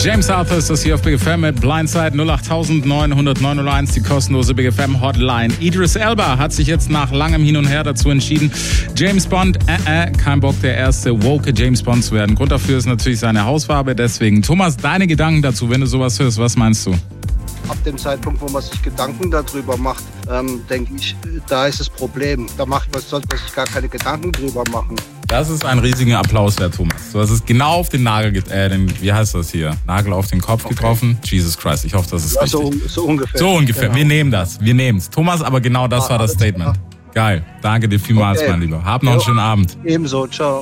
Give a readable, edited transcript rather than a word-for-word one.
James Arthur ist das hier auf Big FM mit Blindside 08900 die kostenlose Big FM Hotline. Idris Elba hat sich jetzt nach langem Hin und Her dazu entschieden, James Bond, kein Bock, der erste woke James Bond zu werden. Grund dafür ist natürlich seine Hausfarbe, deswegen. Thomas, deine Gedanken dazu, wenn du sowas hörst, was meinst du? Ab dem Zeitpunkt, wo man sich Gedanken darüber macht, denke ich, da ist das Problem. Sollte man sich gar keine Gedanken drüber machen. Das ist ein riesiger Applaus, Herr Thomas. Du hast es genau auf den Nagel, Nagel auf den Kopf getroffen. Jesus Christ, ich hoffe, das ist richtig. So ungefähr. So ungefähr, genau. Wir nehmen es. Thomas, aber genau das war das Statement. Geil, danke dir vielmals, mein Lieber. Hab noch einen schönen Abend. Ebenso, ciao.